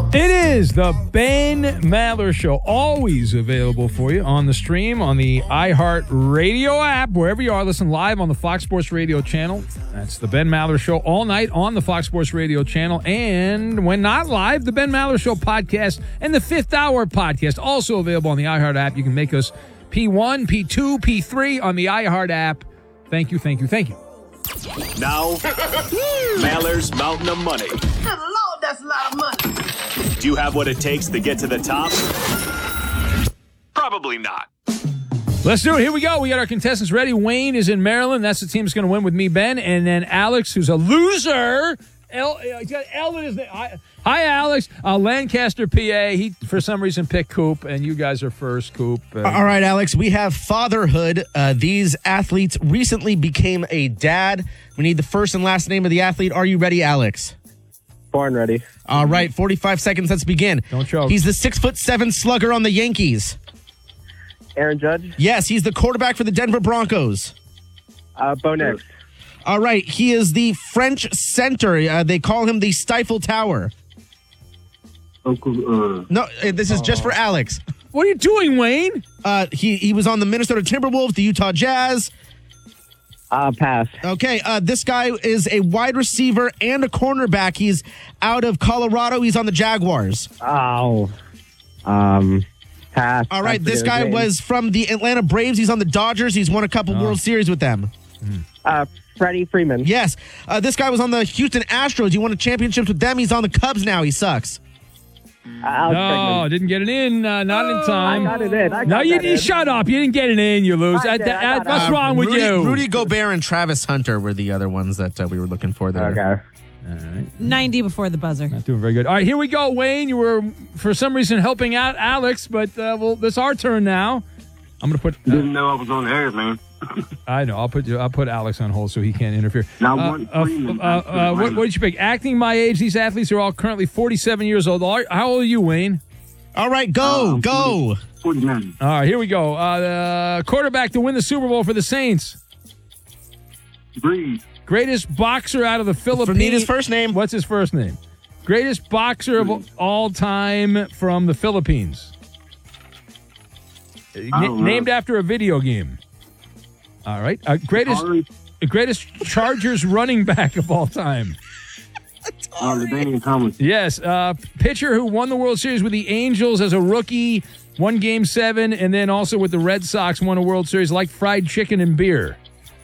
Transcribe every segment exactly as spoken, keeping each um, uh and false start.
It is the Ben Maller Show, always available for you on the stream, on the iHeart Radio app, wherever you are. Listen live on the Fox Sports Radio channel. That's the Ben Maller Show all night on the Fox Sports Radio channel. And when not live, the Ben Maller Show podcast and the Fifth Hour podcast, also available on the iHeart app. You can make us P one, P two, P three on the iHeart app. Thank you, thank you, thank you. Now, Maller's Mountain of Money. Good Lord, that's a lot of money. Do you have what it takes to get to the top? Probably not. Let's do it. Here we go. We got our contestants ready. Wayne is in Maryland. That's the team that's going to win with me, Ben. And then Alex, who's a loser. El, he's got L in his name. Hi, hi Alex. Uh, Lancaster, P A. He, for some reason, picked Coop, and you guys are first, Coop. Uh, All right, Alex. We have fatherhood. Uh, these athletes recently became a dad. We need the first and last name of the athlete. Are you ready, Alex? Born ready. All right, forty-five seconds. Let's begin. Don't choke. He's the six foot seven slugger on the Yankees. Aaron Judge. Yes, he's the quarterback for the Denver Broncos. Uh, Bo Nix. All right, he is the French center. Uh, they call him the Stifle Tower. Uncle. Uh, No, uh, this is just for Alex. what are you doing, Wayne? Uh, he he was on the Minnesota Timberwolves, the Utah Jazz. uh, pass. Okay, uh, this guy is a wide receiver and a cornerback. He's out of Colorado. He's on the Jaguars. Oh. Um. Pass. All right, I this forget guy his name. was from the Atlanta Braves. He's on the Dodgers. He's won a couple Oh. World Series with them. Uh, Freddie Freeman. Yes, uh, this guy was on the Houston Astros. He won a championship with them. He's on the Cubs now. He sucks. Uh, Alex No, Bregman. didn't get it in. Uh, not in time. I got it in. I got no, you, that you in. shut up. You didn't get it in. You lose. I Uh, did. I uh, got it. what's Uh, wrong with Rudy, you? Rudy Gobert and Travis Hunter were the other ones that uh, we were looking for there. Okay. ninety before the buzzer. Not doing very good. All right, here we go, Wayne. You were, for some reason, helping out Alex, but uh, well, it's our turn now. I'm going to put. Uh, Didn't know I was on the air, man. I know. I'll put you. I'll put Alex on hold so he can't interfere. Now, uh, one uh, Freeman. uh, uh, what, what did you pick? Acting my age. These athletes are all currently forty-seven years old. How old are you, Wayne? All right, go, Um, go. forty-nine. All right, here we go. Uh, the quarterback to win the Super Bowl for the Saints. Breeze. Greatest boxer out of the Philippines. Need his first name. What's his first name? Greatest boxer of all time from the Philippines. I Na- don't know. named after a video game. All right. Uh, greatest Sorry. greatest Chargers running back of all time. Uh, LaDainian Thomas. Yes. Uh, pitcher who won the World Series with the Angels as a rookie, won Game seven, and then also with the Red Sox won a World Series, like fried chicken and beer.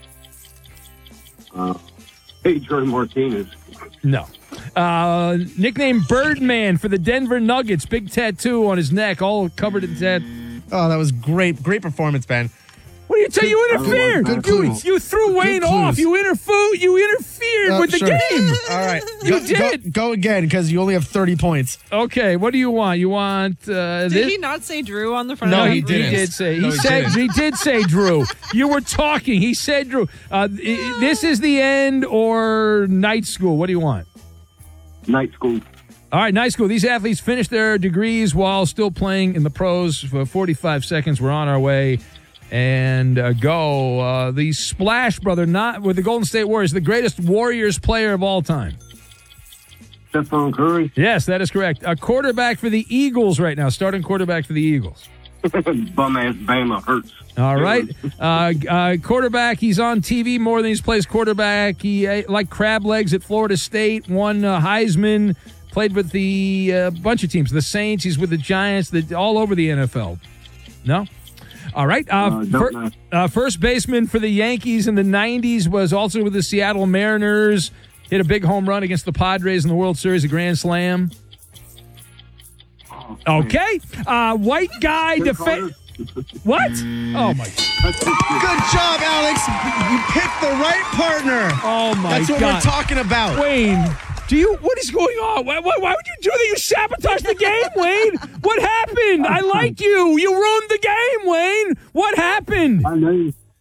Uh, Pedro Martinez. No. Uh, nicknamed Birdman for the Denver Nuggets. Big tattoo on his neck, all covered in tat. Oh, that was great. Great performance, Ben. What do you tell you interfered? Good You, clues. you threw Wayne clues. off. You interfered. You interfered Uh, with the sure. game. All right. You go, did. Go, go again because you only have thirty points. Okay, what do you want? You want uh, Did this? he not say Drew on the front? No, of he, the he didn't. did say. He No, he said didn't. he did say Drew. You were talking. He said Drew. Uh, i- this is the end or night school. What do you want? Night school. All right, night school. These athletes finished their degrees while still playing in the pros for forty-five seconds. We're on our way. And uh, go. Uh, the Splash Brother, not with the Golden State Warriors, the greatest Warriors player of all time. Stephon Curry. Yes, that is correct. A quarterback for the Eagles right now, starting quarterback for the Eagles. Bum ass Bama hurts. All right. Uh, uh, quarterback, he's on T V more than he's plays quarterback. He ate like crab legs at Florida State, won uh, Heisman, played with the uh, bunch of teams. The Saints, he's with the Giants, the, all over the N F L. No? All right. Uh, Uh, don't fir- know. uh, first baseman for the Yankees in the nineties was also with the Seattle Mariners. Hit a big home run against the Padres in the World Series, a grand slam. Okay. Uh, white guy defense. What? Oh, my Good job, Alex. You picked the right partner. Oh, my That's what God. we're talking about. Wayne, do you? What is going on? Why, why, why would you do that? You sabotaged the game, Wayne. What happened? I like you. You ruined the game, Wayne. What happened? I know.